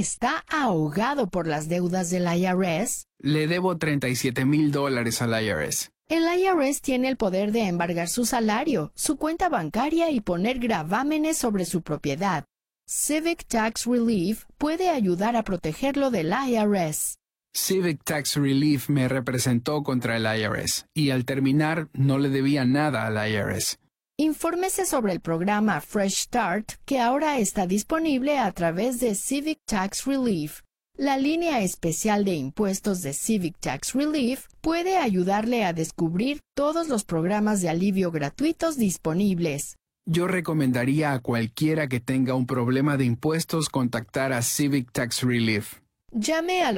está ahogado por las deudas del IRS? Le debo $37,000 al IRS. El IRS tiene el poder de embargar su salario, su cuenta bancaria y poner gravámenes sobre su propiedad. Civic Tax Relief puede ayudar a protegerlo del IRS. Civic Tax Relief me representó contra el IRS y al terminar no le debía nada al IRS. Infórmese sobre el programa Fresh Start, que ahora está disponible a través de Civic Tax Relief. La línea especial de impuestos de Civic Tax Relief puede ayudarle a descubrir todos los programas de alivio gratuitos disponibles. Yo recomendaría a cualquiera que tenga un problema de impuestos contactar a Civic Tax Relief. Llame al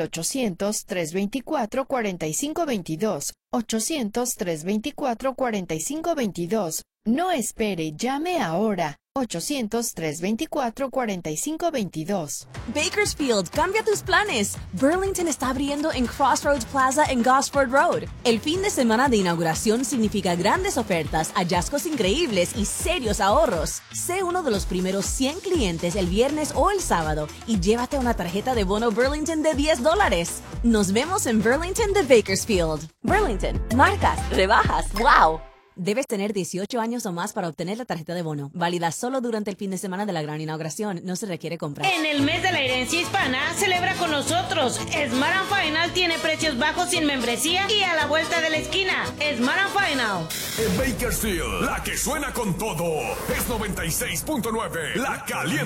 800-324-4522. 800-324-4522. No espere, llame ahora. 800-324-4522. Bakersfield, cambia tus planes. Burlington está abriendo en Crossroads Plaza en Gosford Road. El fin de semana de inauguración significa grandes ofertas, hallazgos increíbles y serios ahorros. Sé uno de los primeros 100 clientes el viernes o el sábado y llévate una tarjeta de bono Burlington de $10. Nos vemos en Burlington de Bakersfield. Burlington, marcas, rebajas, ¡wow! Debes tener 18 años o más para obtener la tarjeta de bono. Válida solo durante el fin de semana de la gran inauguración. No se requiere comprar. En el mes de la herencia hispana, celebra con nosotros. Smart & Final tiene precios bajos sin membresía y a la vuelta de la esquina. Smart & Final. En Bakersfield, la que suena con todo es 96.9. La Caliente.